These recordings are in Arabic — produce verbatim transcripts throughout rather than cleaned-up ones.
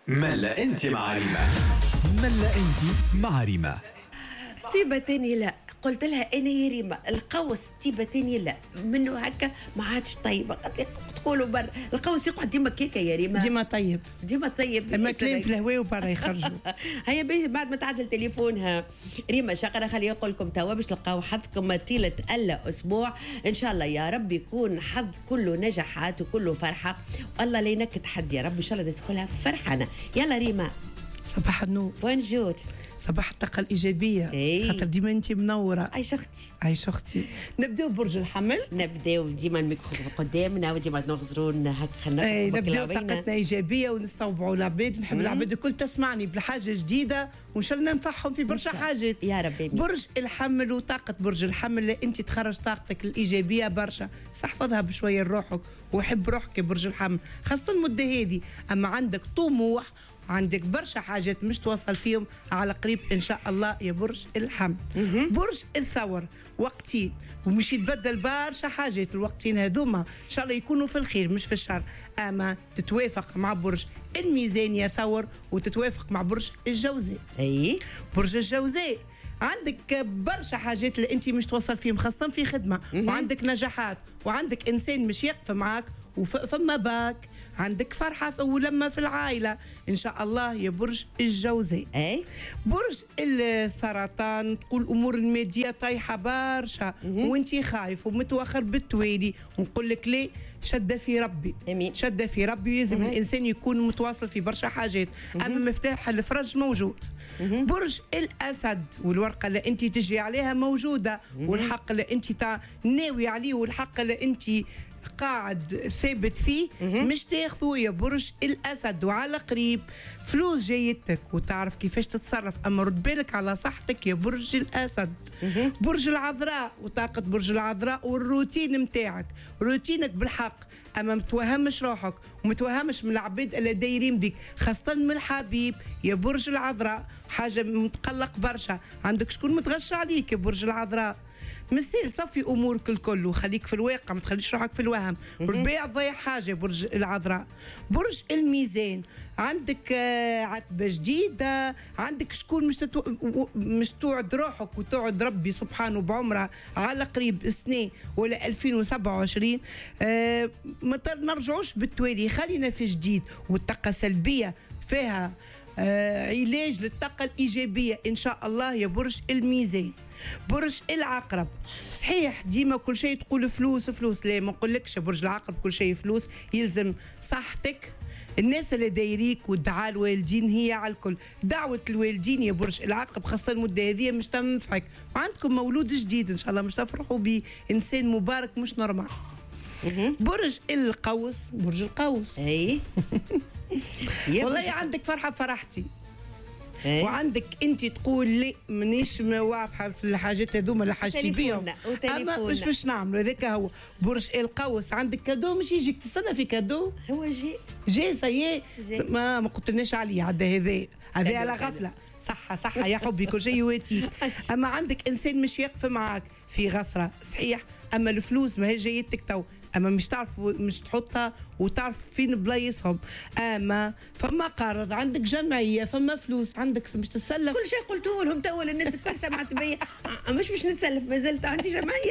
ملا انت مع ريما. ملا انت مع ريما. طيبة تاني لا، قلت لها انا يا ريما القوس طيبة تاني لا منه هكا ما عادش طيبة. قالت لي تقولوا برا القوس يقعد ديما كيكا يا ريما، ديما طيب ديما طيب اما كلام في الهواء وبرا يخرجوا. هيا باهي بعد ما تعدل تليفونها ريما شقرة خلي يقول لكم توا باش تلقاو حظكم طيلة الا اسبوع ان شاء الله يا رب يكون حظ كله نجاحات وكله فرحة، والله لا ينكد حد يا رب ان شاء الله الناس كلها فرحانة. يلا ريما صباح النور، بونجور، صباح الطاقة الإيجابية. إيه. خاطر ديما أنت منورة. عايش أختي عايش أختي. نبداو برج الحمل. نبداو ديما الميكروفون قدامنا وديما نغزرون هكا خلينا اي نبداو طاقتنا إيجابية ونستوعبوا العباد. نحب العباد الكل تسمعني بحاجة جديدة وإن شاء الله ننفعهم في برشا حاجات يا ربي. برج الحمل وطاقة برج الحمل أنت تخرج طاقتك الإيجابية برشا، استحفظها بشوية لروحك وحب روحك يا برج الحمل خاصة المدة هذه. أما عندك طموح عندك برشا حاجات مش توصل فيهم على قريب ان شاء الله يا برج الحمل. برج الثور وقتين ومش يتبدل برشا حاجات الوقتين هذوما ان شاء الله يكونوا في الخير مش في الشر. اما تتوافق مع برج الميزان يا ثور وتتوافق مع برج الجوزاء. اي برج الجوزاء عندك برشا حاجات اللي انت مش توصل فيهم خاصة في خدمة وعندك نجاحات وعندك انسان مش يقف معاك وفما باك عندك فرحة ولما في العائلة إن شاء الله يا برج الجوزاء. أي برج السرطان تقول أمور المادية طايحة برشا وانتي خايف ومتوخر بالتوالي ونقول لك ليه شدة في ربي. أمين. شدة في ربي ويلزم الإنسان يكون متواصل في برشا حاجات. أما مفتاح الفرج موجود. برج الأسد والورقة اللي انتي تجري عليها موجودة والحق اللي انتي ناوي عليه والحق اللي انتي قاعد ثابت فيه مش تاخذوا يا برج الأسد. وعلى قريب فلوس جايتك وتعرف كيفاش تتصرف، أما رد بالك على صحتك يا برج الأسد. برج العذراء وطاقة برج العذراء والروتين متاعك روتينك بالحق، أما متوهمش روحك ومتوهمش من العباد اللي دايرين بك خاصة من الحبيب يا برج العذراء. حاجة متقلق برشا، عندك شكون متغشى عليك يا برج العذراء. مسير صفي امورك الكل وخليك في الواقع ما تخليش روحك في الوهم. ربيع ضيع حاجه برج العذراء. برج الميزان عندك عتبه جديده، عندك شكون مش تتو... مش توعد روحك وتوعد ربي سبحانه بعمره على قريب سنه ولا ألفين وسبعة وعشرين. آه ما نرجعوش بالتوالي، خلينا في جديد والطاقه سلبيه فيها آه علاج للطاقه الايجابيه ان شاء الله يا برج الميزان. برج العقرب صحيح ديما كل شيء تقول فلوس فلوس، لا ما نقولكش برج العقرب كل شيء فلوس، يلزم صحتك الناس اللي دايريك والدعاء الوالدين هي على الكل. دعوة الوالدين يا برج العقرب خاصة المدة هذه مش تنفعك وعندكم مولود جديد ان شاء الله مش تفرحوا به انسان مبارك مش نورمال. برج القوس برج القوس اي والله عندك فرحة فرحتي وعندك انت تقول لي مانيش واضحه في الحاجات هذوما اللي حاجتي بيهم اما مش باش نعملوا هذاك هو. برج القوس عندك كادو مش يجيك تستنى في كادو هو جي جي سي ما ما قلتلناش عليه عدى هذا هذا على غفله. صحة صحة يا حبي كل شيء يواتيك. أما عندك إنسان مش يقف معك في غسرة صحيح، أما الفلوس ما هي جايتك تو أما مش تعرف مش تحطها وتعرف فين بلايصهم. أما فما قرض عندك جمعية فما فلوس عندك مش تتسلف. كل شيء قلته لهم تو الناس الكل سمعت بيا مش باش نتسلف ما زلت عندي جمعية.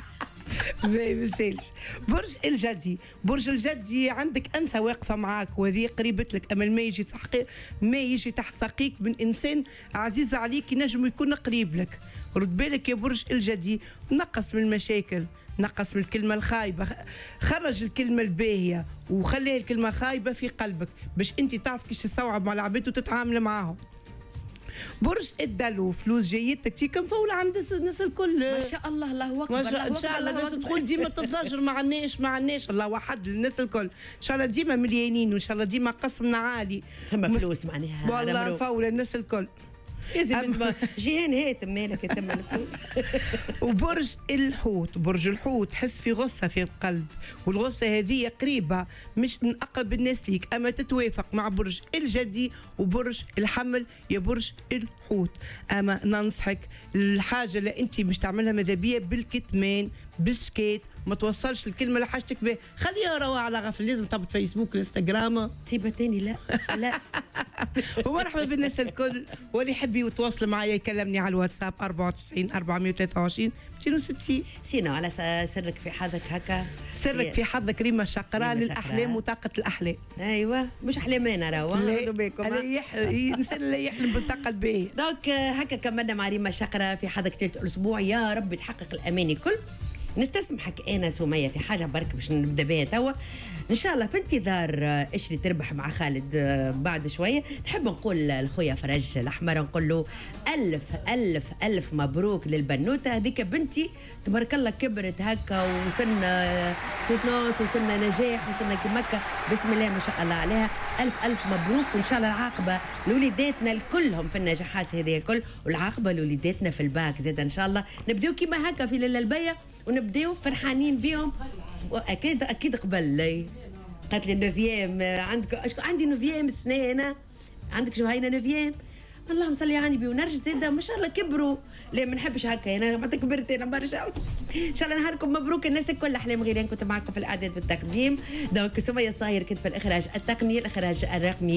ما يمثلش. برج الجدي برج الجدي عندك أنثى واقفة معاك وهذه قريبة لك، أما ما يجي تحقيق ما يجي تحت ساقيك من إنسان عزيز عليك ينجم يكون قريب لك. رد بالك يا برج الجدي، نقص من المشاكل نقص من الكلمة الخايبة، خرج الكلمة الباهية وخلي الكلمة خايبة في قلبك باش انت تعرف كيش تستوعب مع العباد وتتعامل معاهم. برج الدلو فلوس جايتك تي كم فولة عند الناس الكل ما شاء الله الله اكبر. ما شاء ان شاء الله الناس تقول ديما تتضاجر مع الناس مع الناس الله وحد للناس الكل ان شاء الله ديما مليانين وان شاء الله ديما قسمنا عالي ثم فلوس معناها والله فولة الناس الكل لازم جيهان هات مالك تم الفلوس. وبرج الحوت برج الحوت تحس في غصة في القلب والغصة هذه قريبة مش من أقرب الناس ليك أما تتوافق مع برج الجدي وبرج الحمل يا برج الحوت. أما ننصحك الحاجة اللي أنت مش تعملها ماذا بيا بالكتمان بسكيت، ما توصلش الكلمه اللي حاجتك به، خليها روى على غفل. لازم تهبط فيسبوك الانستغرام تيبه تاني لا لا. ومرحبا بالناس الكل، واللي يحب يتواصل معي يكلمني على الواتساب أربعة وتسعين أربعمية وثلاثة وعشرين مئتين وستين. سينا على س- سرك في حظك هكا. سرك في حظك ريما شقراء ريما للاحلام شقراء. وطاقه الاحلام. ايوه مش حلمانه راهو خذوا بالكم. لا يح... الانسان اللي يحلم بالطاقه الباهيه. دونك هكا كملنا مع ريما شقرة في حظك ثالث الاسبوع. يا رب تحقق الاماني الكل. نستسمحك انا سميه في حاجه برك باش نبدا بها توا ان شاء الله، في انتظار ايش اللي تربح مع خالد بعد شويه. نحب نقول لخويا فرج الاحمر نقول له الف الف الف مبروك للبنوته هذيك بنتي، تبارك الله كبرت هكا وصلنا سوتنوس وصلنا نجاح وصلنا كمكه بسم الله ما شاء الله عليها. الف الف مبروك، وان شاء الله العاقبه لوليداتنا الكلهم في النجاحات هذه الكل، والعاقبه لوليداتنا في الباك زاد ان شاء الله. نبداو كيما هكا في ليله البيا ونبداو فرحانين بهم. واكيد اكيد قبل قالت لي نوفيام عندك أشكو عندي نوفيام سنه انا عندك جهينه نوفيام. اللهم صل على النبي ونرجع زاده ما شاء الله كبروا. لا ما نحبش هكا انا ما كبرت انا برشا. ان شاء الله نهاركم مبروك الناس الكل. احلام غيران كنت معكم في الاعداد والتقديم. دونك سميه الصغير كنت في الاخراج التقني الاخراج الرقمي.